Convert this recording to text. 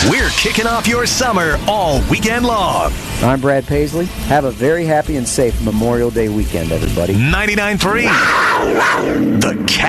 We're kicking off your summer all weekend long. I'm Brad Paisley. Have a very happy and safe Memorial Day weekend, everybody. 99.3 The Cat.